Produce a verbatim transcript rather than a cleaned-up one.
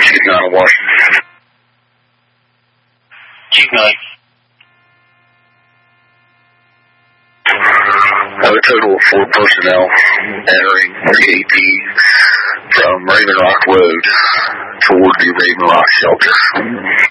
Chicken nine on Washington. Chicken nine. I have a total of four personnel entering the A P from Raven Rock Road toward the Raven Rock shelter.